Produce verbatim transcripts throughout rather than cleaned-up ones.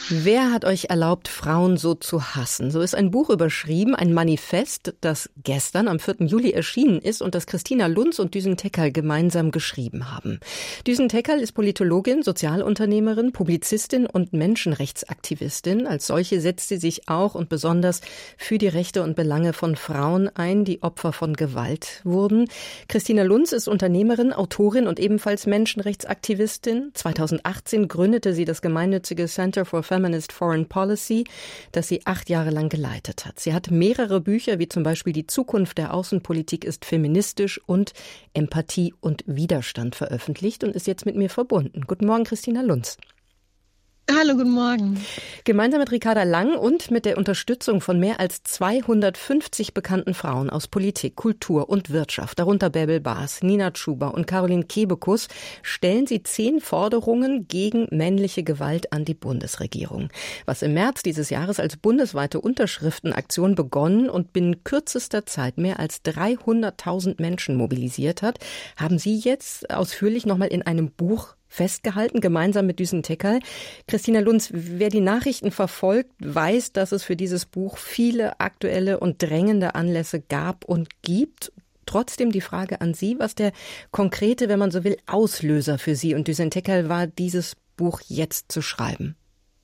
Wer hat euch erlaubt, Frauen so zu hassen? So ist ein Buch überschrieben, ein Manifest, das gestern am vierten Juli erschienen ist und das Christina Lunz und Düsen Tekerl gemeinsam geschrieben haben. Düsen Tekerl ist Politologin, Sozialunternehmerin, Publizistin und Menschenrechtsaktivistin. Als solche setzt sie sich auch und besonders für die Rechte und Belange von Frauen ein, die Opfer von Gewalt wurden. Christina Lunz ist Unternehmerin, Autorin und ebenfalls Menschenrechtsaktivistin. zweitausendachtzehn gründete sie das gemeinnützige Center for Feminist Foreign Policy, das sie acht Jahre lang geleitet hat. Sie hat mehrere Bücher, wie zum Beispiel Die Zukunft der Außenpolitik ist feministisch und Empathie und Widerstand veröffentlicht und ist jetzt mit mir verbunden. Guten Morgen, Christina Lunz. Hallo, guten Morgen. Gemeinsam mit Ricarda Lang und mit der Unterstützung von mehr als zweihundertfünfzig bekannten Frauen aus Politik, Kultur und Wirtschaft, darunter Bärbel Baas, Nina Chuba und Caroline Kebekus, stellen sie zehn Forderungen gegen männliche Gewalt an die Bundesregierung. Was im März dieses Jahres als bundesweite Unterschriftenaktion begonnen und binnen kürzester Zeit mehr als dreihunderttausend Menschen mobilisiert hat, haben sie jetzt ausführlich nochmal in einem Buch festgehalten, gemeinsam mit Düsen Tekerl. Christina Lunz, wer die Nachrichten verfolgt, weiß, dass es für dieses Buch viele aktuelle und drängende Anlässe gab und gibt. Trotzdem die Frage an Sie, was der konkrete, wenn man so will, Auslöser für Sie und Düsen Tekerl war, dieses Buch jetzt zu schreiben?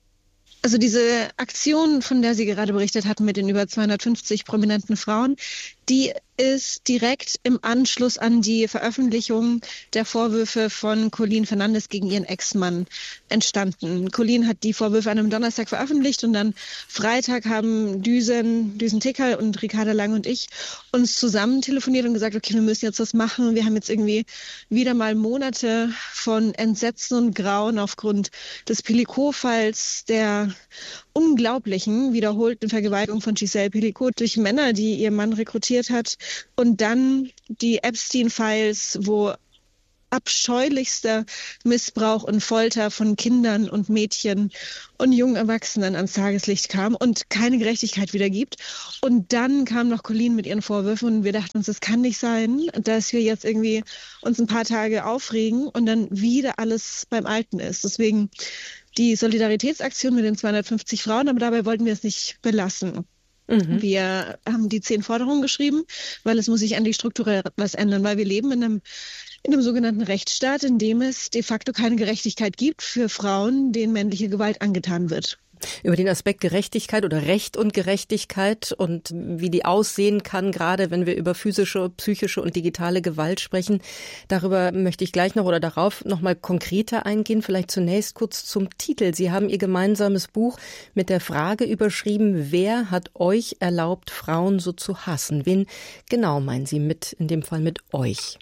Also diese Aktion, von der Sie gerade berichtet hatten mit den über zweihundertfünfzig prominenten Frauen, die ist direkt im Anschluss an die Veröffentlichung der Vorwürfe von Colleen Fernandes gegen ihren Ex-Mann entstanden. Colleen hat die Vorwürfe an einem Donnerstag veröffentlicht und dann Freitag haben Düsen, Düsen Tekerl und Ricarda Lang und ich uns zusammen telefoniert und gesagt, okay, wir müssen jetzt was machen. Wir haben jetzt irgendwie wieder mal Monate von Entsetzen und Grauen aufgrund des Pelicot-Falls, der unglaublichen, wiederholten Vergewaltigung von Giselle Pelicot durch Männer, die ihr Mann rekrutiert hat. Und dann die Epstein-Files, wo abscheulichster Missbrauch und Folter von Kindern und Mädchen und jungen Erwachsenen ans Tageslicht kam und keine Gerechtigkeit wieder gibt. Und dann kam noch Colleen mit ihren Vorwürfen und wir dachten uns, es kann nicht sein, dass wir jetzt irgendwie uns ein paar Tage aufregen und dann wieder alles beim Alten ist. Deswegen die Solidaritätsaktion mit den zweihundertfünfzig Frauen, aber dabei wollten wir es nicht belassen. Mhm. Wir haben die zehn Forderungen geschrieben, weil es muss sich an die Struktur was ändern, weil wir leben in einem, in einem sogenannten Rechtsstaat, in dem es de facto keine Gerechtigkeit gibt für Frauen, denen männliche Gewalt angetan wird. Über den Aspekt Gerechtigkeit oder Recht und Gerechtigkeit und wie die aussehen kann, gerade wenn wir über physische, psychische und digitale Gewalt sprechen. Darüber möchte ich gleich noch oder darauf noch mal konkreter eingehen. Vielleicht zunächst kurz zum Titel. Sie haben Ihr gemeinsames Buch mit der Frage überschrieben, wer hat euch erlaubt, Frauen so zu hassen? Wen genau meinen Sie mit, in dem Fall mit euch?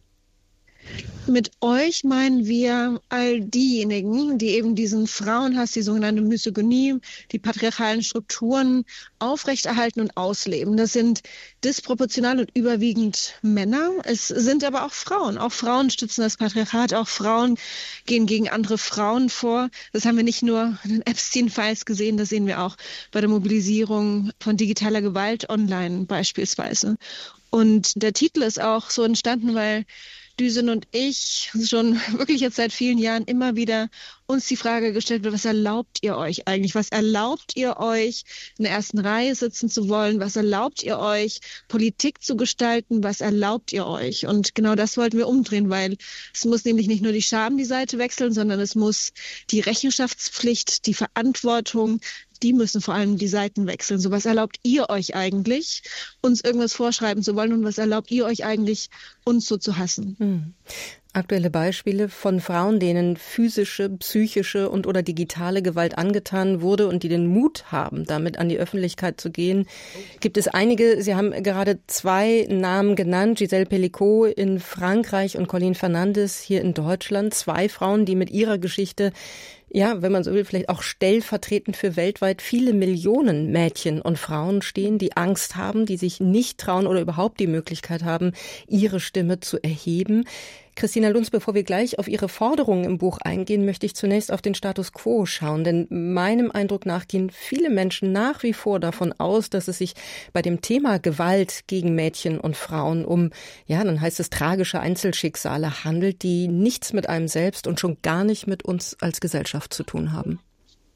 Mit euch meinen wir all diejenigen, die eben diesen Frauenhass, die sogenannte Misogynie, die patriarchalen Strukturen aufrechterhalten und ausleben. Das sind disproportional und überwiegend Männer. Es sind aber auch Frauen. Auch Frauen stützen das Patriarchat. Auch Frauen gehen gegen andere Frauen vor. Das haben wir nicht nur in den Epstein-Files gesehen, das sehen wir auch bei der Mobilisierung von digitaler Gewalt online beispielsweise. Und der Titel ist auch so entstanden, weil Düsen und ich schon wirklich jetzt seit vielen Jahren immer wieder uns die Frage gestellt wird, was erlaubt ihr euch eigentlich? Was erlaubt ihr euch, in der ersten Reihe sitzen zu wollen? Was erlaubt ihr euch, Politik zu gestalten? Was erlaubt ihr euch? Und genau das wollten wir umdrehen, weil es muss nämlich nicht nur die Scham die Seite wechseln, sondern es muss die Rechenschaftspflicht, die Verantwortung, die müssen vor allem die Seiten wechseln. So, was erlaubt ihr euch eigentlich, uns irgendwas vorschreiben zu wollen und was erlaubt ihr euch eigentlich, uns so zu hassen? Hm. Aktuelle Beispiele von Frauen, denen physische, psychische und oder digitale Gewalt angetan wurde und die den Mut haben, damit an die Öffentlichkeit zu gehen, gibt es einige. Sie haben gerade zwei Namen genannt, Giselle Pelicot in Frankreich und Colleen Fernandes hier in Deutschland. Zwei Frauen, die mit ihrer Geschichte, ja, wenn man so will, vielleicht auch stellvertretend für weltweit viele Millionen Mädchen und Frauen stehen, die Angst haben, die sich nicht trauen oder überhaupt die Möglichkeit haben, ihre Stimme zu erheben. Christina Lunz, bevor wir gleich auf Ihre Forderungen im Buch eingehen, möchte ich zunächst auf den Status quo schauen. Denn meinem Eindruck nach gehen viele Menschen nach wie vor davon aus, dass es sich bei dem Thema Gewalt gegen Mädchen und Frauen um, ja, dann heißt es tragische Einzelschicksale handelt, die nichts mit einem selbst und schon gar nicht mit uns als Gesellschaft zu tun haben.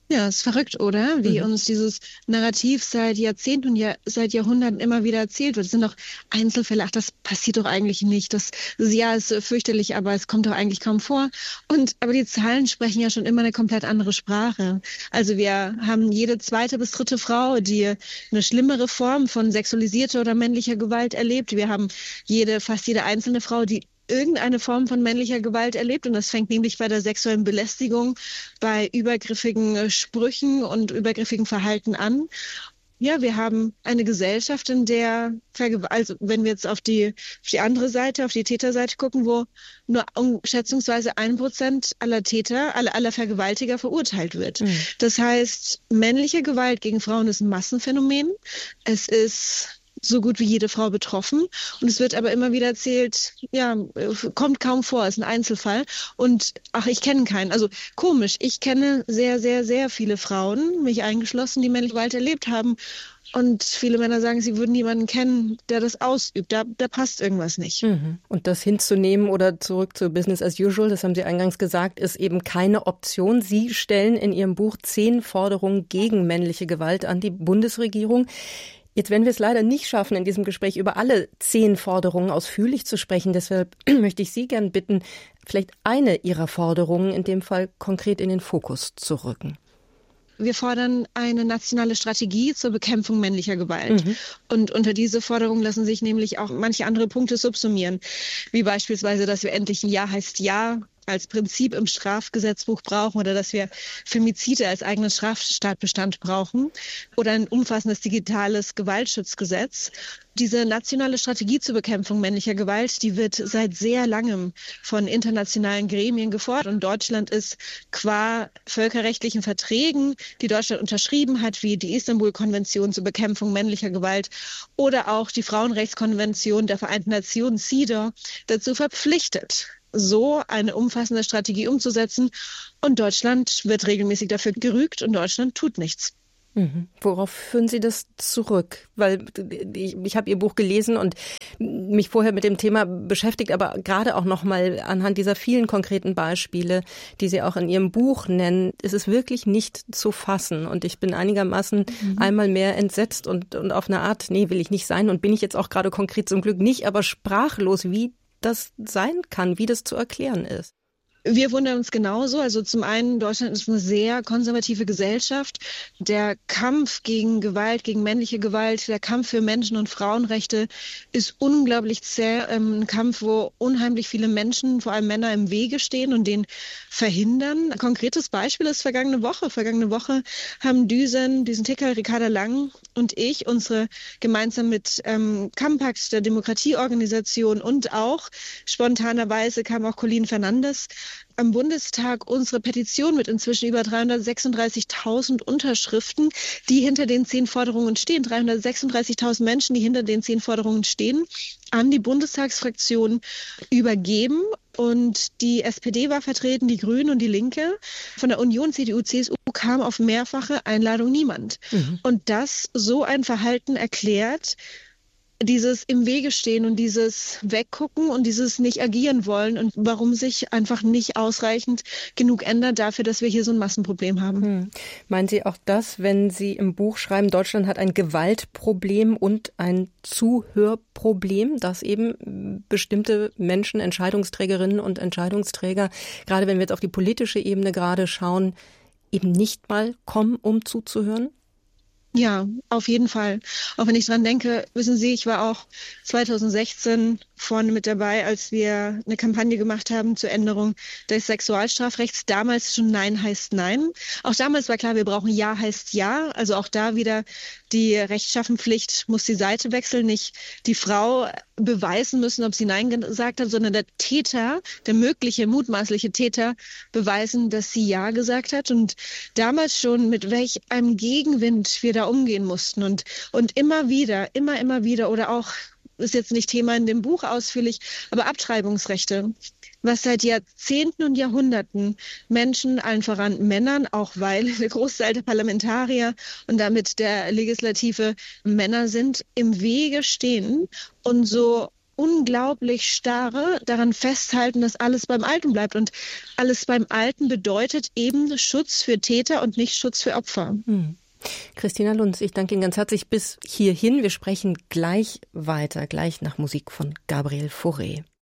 Ja, ist verrückt, oder? Wie Mhm. uns dieses Narrativ seit Jahrzehnten und Jahr, seit Jahrhunderten immer wieder erzählt wird. Es sind doch Einzelfälle. Ach, das passiert doch eigentlich nicht. Das, das ja ist äh, fürchterlich, aber es kommt doch eigentlich kaum vor. Und aber die Zahlen sprechen ja schon immer eine komplett andere Sprache. Also wir haben jede zweite bis dritte Frau, die eine schlimmere Form von sexualisierter oder männlicher Gewalt erlebt. Wir haben jede, fast jede einzelne Frau, die irgendeine Form von männlicher Gewalt erlebt. Und das fängt nämlich bei der sexuellen Belästigung, bei übergriffigen äh, Sprüchen und übergriffigen Verhalten an. Ja, wir haben eine Gesellschaft, in der, Vergew- also wenn wir jetzt auf die, auf die andere Seite, auf die Täterseite gucken, wo nur um, schätzungsweise ein Prozent aller Täter, aller, aller Vergewaltiger verurteilt wird. Mhm. Das heißt, männliche Gewalt gegen Frauen ist ein Massenphänomen. Es ist so gut wie jede Frau betroffen. Und es wird aber immer wieder erzählt, ja, kommt kaum vor, ist ein Einzelfall. Und ach, ich kenne keinen. Also komisch, ich kenne sehr, sehr, sehr viele Frauen, mich eingeschlossen, die männliche Gewalt erlebt haben. Und viele Männer sagen, sie würden niemanden kennen, der das ausübt. Da, da passt irgendwas nicht. Mhm. Und das hinzunehmen oder zurück zu Business as usual, das haben Sie eingangs gesagt, ist eben keine Option. Sie stellen in Ihrem Buch zehn Forderungen gegen männliche Gewalt an die Bundesregierung. Jetzt werden wir es leider nicht schaffen, in diesem Gespräch über alle zehn Forderungen ausführlich zu sprechen. Deshalb möchte ich Sie gern bitten, vielleicht eine Ihrer Forderungen in dem Fall konkret in den Fokus zu rücken. Wir fordern eine nationale Strategie zur Bekämpfung männlicher Gewalt. Mhm. Und unter diese Forderung lassen sich nämlich auch manche andere Punkte subsumieren, wie beispielsweise, dass wir endlich ein Ja heißt Ja als Prinzip im Strafgesetzbuch brauchen oder dass wir Femizide als eigenen Straftatbestand brauchen oder ein umfassendes digitales Gewaltschutzgesetz. Diese nationale Strategie zur Bekämpfung männlicher Gewalt, die wird seit sehr langem von internationalen Gremien gefordert und Deutschland ist qua völkerrechtlichen Verträgen, die Deutschland unterschrieben hat, wie die Istanbul-Konvention zur Bekämpfung männlicher Gewalt oder auch die Frauenrechtskonvention der Vereinten Nationen, C E D A W, dazu verpflichtet, so eine umfassende Strategie umzusetzen. Und Deutschland wird regelmäßig dafür gerügt und Deutschland tut nichts. Mhm. Worauf führen Sie das zurück? Weil ich, ich habe Ihr Buch gelesen und mich vorher mit dem Thema beschäftigt, aber gerade auch nochmal anhand dieser vielen konkreten Beispiele, die Sie auch in Ihrem Buch nennen, ist es wirklich nicht zu fassen. Und ich bin einigermaßen mhm. einmal mehr entsetzt und, und auf eine Art, nee, will ich nicht sein und bin ich jetzt auch gerade konkret zum Glück nicht, aber sprachlos, wie das sein kann, wie das zu erklären ist. Wir wundern uns genauso. Also zum einen, Deutschland ist eine sehr konservative Gesellschaft. Der Kampf gegen Gewalt, gegen männliche Gewalt, der Kampf für Menschen- und Frauenrechte ist unglaublich zäh. Ein Kampf, wo unheimlich viele Menschen, vor allem Männer, im Wege stehen und den verhindern. Ein konkretes Beispiel ist vergangene Woche. Vergangene Woche haben Düsen, Düsen Ticker, Ricarda Lang und ich unsere gemeinsam mit ähm, Campact, der Demokratieorganisation und auch spontanerweise kam auch Colleen Fernandes am Bundestag unsere Petition mit inzwischen über dreihundertsechsunddreißigtausend Unterschriften, die hinter den zehn Forderungen stehen. dreihundertsechsunddreißigtausend Menschen, die hinter den zehn Forderungen stehen, an die Bundestagsfraktion übergeben. Und die S P D war vertreten, die Grünen und die Linke. Von der Union, C D U, C S U kam auf mehrfache Einladung niemand. Mhm. Und das so ein Verhalten erklärt, dieses im Wege stehen und dieses Weggucken und dieses nicht agieren wollen und warum sich einfach nicht ausreichend genug ändert dafür, dass wir hier so ein Massenproblem haben. Hm. Meinen Sie auch das, wenn Sie im Buch schreiben, Deutschland hat ein Gewaltproblem und ein Zuhörproblem, dass eben bestimmte Menschen, Entscheidungsträgerinnen und Entscheidungsträger, gerade wenn wir jetzt auf die politische Ebene gerade schauen, eben nicht mal kommen, um zuzuhören? Ja, auf jeden Fall. Auch wenn ich dran denke, wissen Sie, ich war auch zweitausendsechzehn vorne mit dabei, als wir eine Kampagne gemacht haben zur Änderung des Sexualstrafrechts. Damals schon Nein heißt Nein. Auch damals war klar, wir brauchen Ja heißt Ja. Also auch da wieder die Rechtschaffenpflicht muss die Seite wechseln. Nicht die Frau beweisen müssen, ob sie Nein gesagt hat, sondern der Täter, der mögliche, mutmaßliche Täter beweisen, dass sie Ja gesagt hat. Und damals schon, mit welch einem Gegenwind wir da umgehen mussten. Und, und immer wieder, immer, immer wieder oder auch, ist jetzt nicht Thema in dem Buch ausführlich, aber Abtreibungsrechte, was seit Jahrzehnten und Jahrhunderten Menschen, allen voran Männern, auch weil der Großteil der Parlamentarier und damit der Legislative Männer sind, im Wege stehen und so unglaublich starre daran festhalten, dass alles beim Alten bleibt. Und alles beim Alten bedeutet eben Schutz für Täter und nicht Schutz für Opfer. Hm. Christina Lunz, ich danke Ihnen ganz herzlich bis hierhin. Wir sprechen gleich weiter, gleich nach Musik von Gabriel Fauré.